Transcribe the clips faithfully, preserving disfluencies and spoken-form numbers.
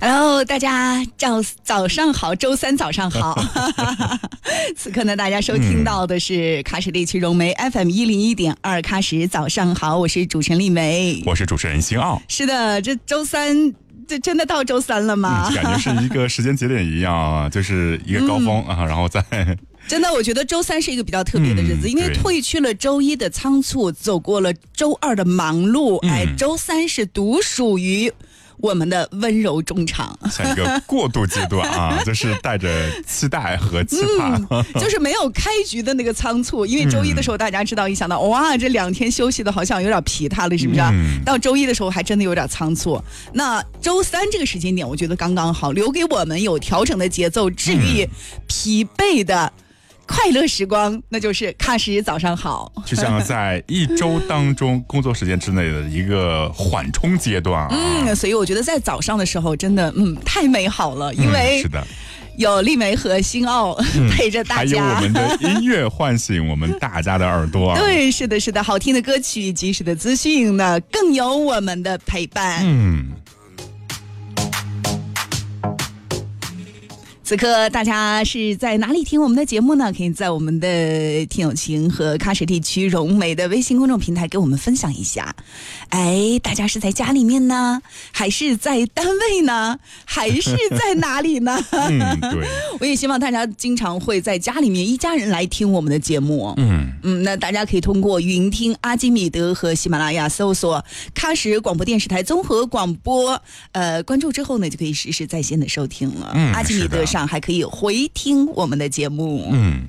Hello， 大家早早上好，周三早上好。此刻呢，大家收听到的是喀什地区融媒 F M 一零一点二喀什早上好，我是主持人丽梅， 我是主持人星奥。 是的，这周三。这真的到周三了吗？ 嗯、感觉是一个时间节点一样啊，就是一个高峰、嗯、啊，然后再真的，我觉得周三是一个比较特别的日子、嗯，因为褪去了周一的仓促，走过了周二的忙碌，嗯、哎，周三是独属于我们的温柔中场， 像一个过渡阶段啊，就是带着期待和期盼、 嗯，就是没有开局的那个仓促。因为周一的时候，大家知道，一想到哇，这两天休息的好像有点疲沓了，是不是、啊嗯？到周一的时候还真的有点仓促。那周三这个时间点，我觉得刚刚好，留给我们有调整的节奏，治愈疲惫的。快乐时光，那就是喀什早上好， 就像在一周当中工作时间之内的一个缓冲阶段、啊、 嗯，所以我觉得在早上的时候真的嗯太美好了，因为、 嗯、是的， 有丽梅和星奥、嗯、陪着大家， 还有我们的音乐唤醒我们大家的耳朵、啊、 对，是的是的，好听的歌曲，及时的资讯呢，更有我们的陪伴。嗯，此刻大家是在哪里听我们的节目呢？可以在我们的听友群和喀什地区融媒的微信公众平台给我们分享一下。哎，大家是在家里面呢，还是在单位呢，还是在哪里呢？ 嗯，对。 我也希望大家经常会在家里面一家人来听我们的节目。嗯嗯，那大家可以通过云听阿基米德和喜马拉雅搜索喀什广播电视台综合广播，呃，关注之后呢，就可以实时在线的收听了。嗯，阿基米德上还可以回听我们的节目。嗯，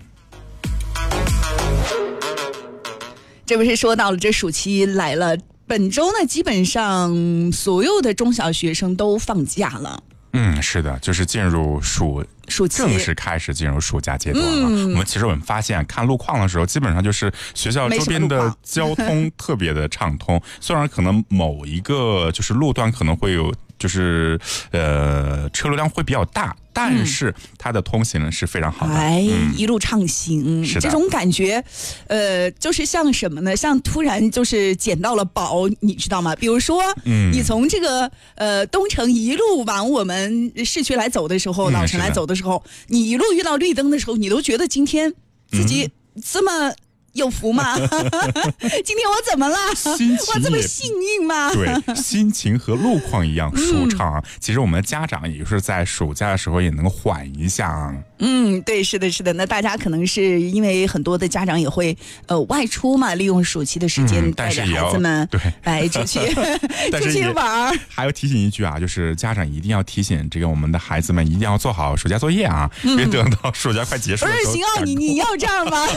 这不是说到了这暑期来了，本周呢基本上所有的中小学生都放假了。 嗯，是的，就是进入暑暑期， 正式开始进入暑假阶段了。嗯、我们其实我们发现看路况的时候，基本上就是学校周边的交通特别的畅通，虽然可能某一个就是路段可能会有。就是呃车流量会比较大，但是它的通行是非常好的， 哎、嗯，一路畅行，这种感觉，呃，就是像什么呢？像突然就是捡到了宝，你知道吗？比如说，嗯，你从这个呃东城一路往我们市区来走的时候，老城来走的时候，你一路遇到绿灯的时候，你都觉得今天自己这么。有福吗？今天我怎么了？我这么幸运吗？ 对，心情和路况一样舒畅、嗯。其实我们的家长也是在暑假的时候也能缓一下啊。 嗯，对，是的，是的。那大家可能是因为很多的家长也会呃外出嘛，利用暑期的时间带着孩子们对来出去出去玩。 还要提醒一句啊，就是家长一定要提醒这个我们的孩子们一定要做好暑假作业啊，嗯、别等到暑假快结束的时候。 不是，行奥，你你要这样吗？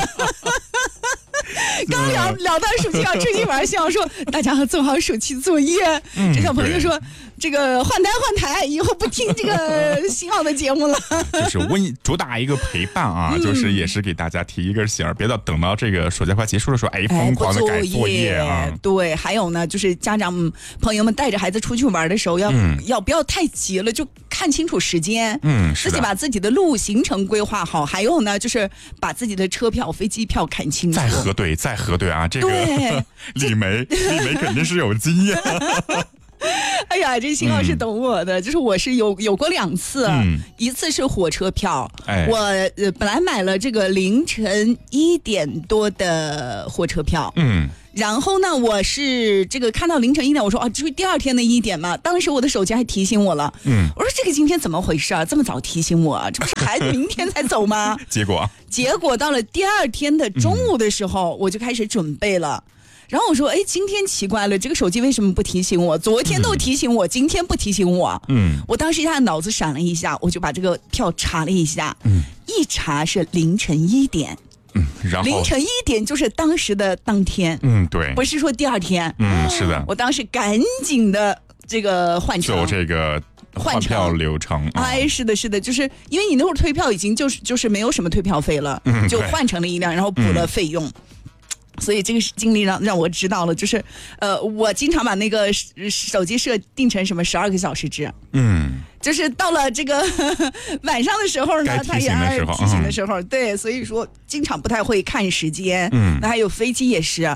刚聊聊到暑期要出去玩，想说大家要做好暑期作业。嗯、这小朋友说：“这个换台换台，以后不听这个星奥的节目了。” 就是温主打一个陪伴啊、嗯，就是也是给大家提一根醒儿，别到等到这个暑假快结束的时候，哎，疯狂的改作业啊。 对，还有呢，就是家长朋友们带着孩子出去玩的时候，要、嗯、要不要太急了，就看清楚时间，嗯，自己把自己的路行程规划好。还有呢，就是把自己的车票、飞机票看清楚。 再核对，再核对啊！这个李梅，李梅肯定是有经验。 哎呀，这星奥是懂我的、嗯，就是我是有有过两次、嗯，一次是火车票，哎、我呃本来买了这个凌晨一点多的火车票，嗯。然后呢，我是这个看到凌晨一点，我说啊，这是第二天的一点嘛。当时我的手机还提醒我了，嗯，我说这个今天怎么回事啊？这么早提醒我，这不是孩子明天才走吗？ 结果， 结果到了第二天的中午的时候，嗯、我就开始准备了。然后我说，哎，今天奇怪了，这个手机为什么不提醒我？昨天都提醒我，嗯、今天不提醒我。嗯，我当时一下脑子闪了一下，我就把这个票查了一下，嗯，一查是凌晨一点。 嗯，然后凌晨一点就是当时的当天， 嗯，对， 不是说第二天， 嗯，是的， 我当时赶紧的这个换乘， 就这个换票流程， 哎，是的，是的，就是因为你那会儿退票已经就是就是没有什么退票费了，嗯、就换成了一辆，然后补了费用。嗯，所以这个经历让让我知道了，就是呃，我经常把那个手机设定成什么十二个小时制，嗯，就是到了这个呵呵晚上的时候呢，它也爱提醒的时候，嗯、对，所以说经常不太会看时间，嗯，那还有飞机也是。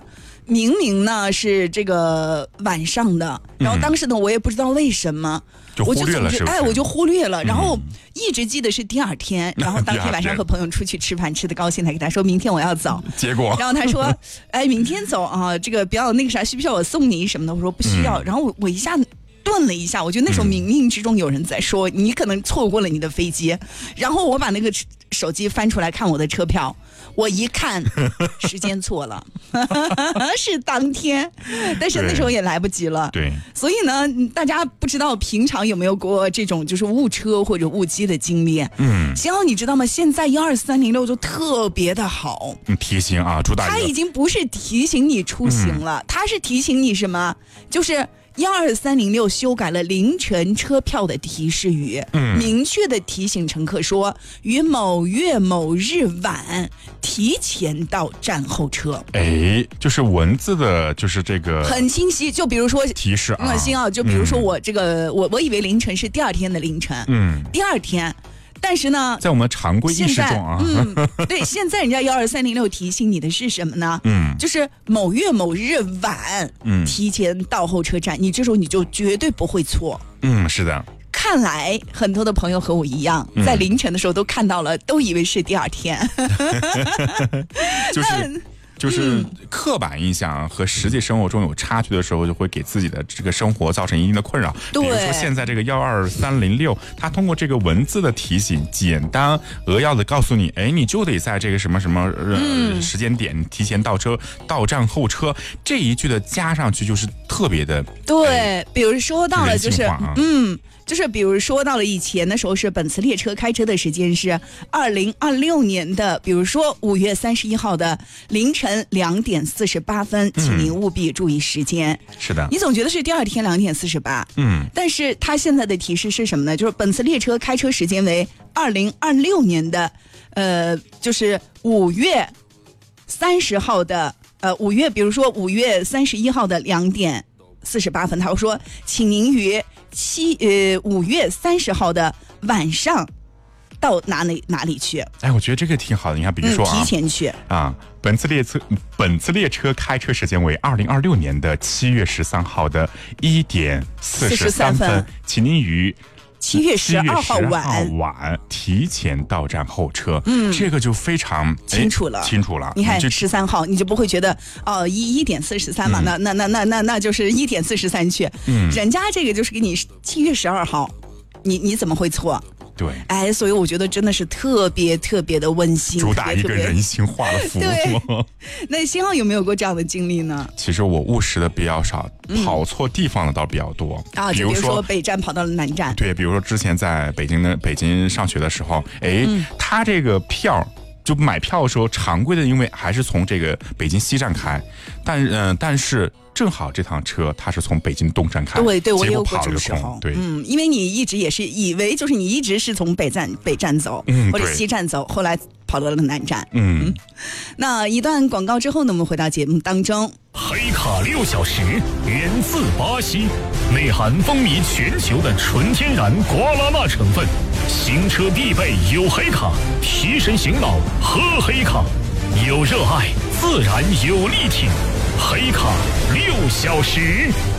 明明呢是这个晚上的，然后当时呢我也不知道为什么。 就忽略了是不是？ 哎，我就忽略了，然后一直记得是第二天，嗯、然后当天晚上和朋友出去吃饭，吃的高兴，才给他说明天我要走。 结果， 然后他说：“哎，明天走啊，这个不要那个啥，需不需要我送你什么的？”我说不需要。嗯、然后我我一下顿了一下，我觉得那时候冥冥之中有人在说、嗯、你可能错过了你的飞机。然后我把那个手机翻出来看我的车票。我一看，时间错了，是当天，但是那时候也来不及了。 对， 所以呢，大家不知道平常有没有过这种就是误车或者误机的经历？嗯，幸好你知道吗？现在一二三零六就特别的好， 嗯，提醒啊，朱大爷， 它已经不是提醒你出行了，嗯、它是提醒你什么？就是一二三零六修改了凌晨车票的提示语，嗯，明确的提醒乘客说，于某月某日晚提前到站候车。 哎，就是文字的，就是这个很清晰。就比如说提示啊， 嗯，行啊，就比如说我这个，嗯、我我以为凌晨是第二天的凌晨，嗯，第二天。但是呢， 在我们常规意识中啊， 嗯，对，现在人家幺二三零六提醒你的是什么呢？嗯，就是某月某日晚，嗯，提前到候车站，你这时候你就绝对不会错。 嗯，是的。 看来很多的朋友和我一样，在凌晨的时候都看到了，嗯、都以为是第二天。 就是。就是刻板印象和实际生活中有差距的时候，就会给自己的这个生活造成一定的困扰。比如说现在这个幺二三零六，它通过这个文字的提醒，简单扼要的告诉你，哎，你就得在这个什么什么呃、嗯、时间点提前到车，到站候车。这一句的加上去就是特别的对。哎、比如说到了就是、啊、嗯。就是比如说到了以前的时候是本次列车开车的时间是二零二六年的，比如说五月三十一号的凌晨两点四十八分，请您务必注意时间。 嗯、是的， 你总觉得是第二天两点四十八，嗯，但是它现在的提示是什么呢？就是本次列车开车时间为二零二六年的，呃，就是五月三十号的，呃，五月，比如说五月三十一号的两点四十八分，他说，请您于七呃五月三十号的晚上到哪里哪里去？ 哎，我觉得这个挺好的。你看，比如说啊， 嗯、提前去啊，本次列车本次列车开车时间为二零二六年的七月十三号的一点四十三分，请您于七月十二号晚晚提前到站候车。嗯，这个就非常清楚了， 清楚了。 你看十三号，你就不会觉得哦一一点四十三嘛？那那那那那那就是一点四十三去。嗯，人家这个就是给你七月十二号，你你怎么会错？ 对， 哎，所以我觉得真的是特别特别的温馨， 主打一个人性化的服务。 对，那星浩有没有过这样的经历呢？ 其实我误食的比较少，嗯、跑错地方的倒比较多啊。 比如说, 说北站跑到了南站， 对，比如说之前在北京的北京上学的时候，哎，嗯、他这个票。就买票的时候，常规的因为还是从这个北京西站开，但嗯、呃，但是正好这趟车它是从北京东站开， 对对，我也有过这个时候， 对， 嗯，因为你一直也是以为就是你一直是从北站北站走，嗯，或者西站走，后来跑到了南站，嗯，嗯那一段广告之后呢，我们回到节目当中。 黑卡六小时源自巴西，内含风靡全球的纯天然瓜拉纳成分，行车必备有黑卡，提神醒脑喝黑卡，有热爱自然有力挺，黑卡六小时。